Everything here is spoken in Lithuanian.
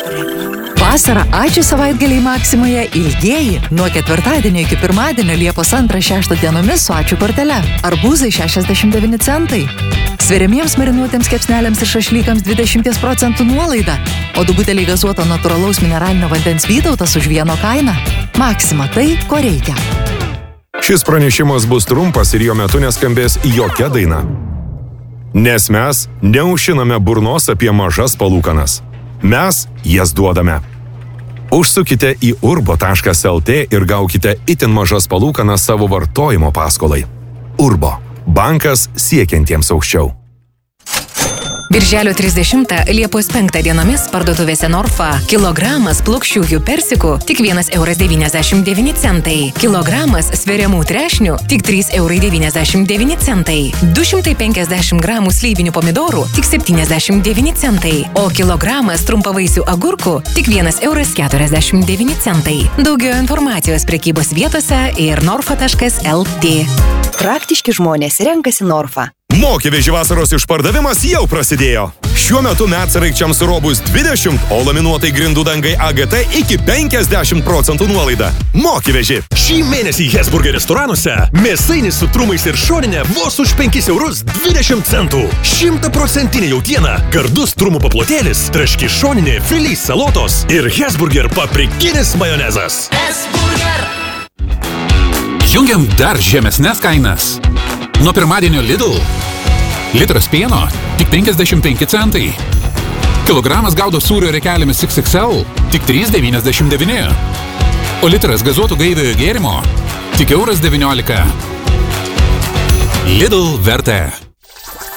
Vasarą ačiū savaitgaliai Maksimoje ilgieji. Nuo ketvirtadienio iki pirmadienio Liepos 2-6 dienomis su ačiū kortele. Arbūzai 69 centai. Sveriamiems marinuotiems kepsneliams ir šašlykams 20% nuolaida. O du buteliai gazuoto natūralaus mineralinio vandens Vytautas už vieno kainą. Maksima tai, ko reikia. Šis pranešimas bus trumpas ir jo metu neskambės jokia daina. Nes mes neužšiname burnos apie mažas palūkanas. Mes jas duodame. Užsukite į urbo.lt ir gaukite itin mažas palūkanas savo vartojimo paskolai. Urbo. Bankas siekiantiems aukščiau. Birželio 30 Liepos 5 dienomis parduotuvėse Norfa kilogramas plokščiųjų persikų tik 1,99 €. Kilogramas sveriamų trešnių tik 3,99 €. 250 gramų slyvinių pomidorų tik 79 centai. O kilogramas trumpavaisių agurkų tik 1,49 €. Daugiau informacijos prekybos vietose ir norfa.lt. Praktiški žmonės renkasi Norfa. Mokyveži vasaros išpardavimas jau prasidėjo. Šiuo metu medsraigčiams Robus 20, o laminuotai grindų dangai AGT iki 50% nuolaida. Mokyveži. Šį mėnesį Hesburger restoranuose mėsainis su trumais ir šoninė vos už 5,20 €. 100% jautiena, gardus trumų paplotėlis, traški šoninė, filys salotos ir Hesburger paprikinis majonezas. Jungiam dar žemesnes kainas. Nuo pirmadienio Lidl. Litras pieno tik 55 centai. Kilogramas gaudo sūrio rekelėmis XXL tik 3,99 €. O litras gazuotų gaiviojo gėrimo tik 1,19 €. Lidl vertė.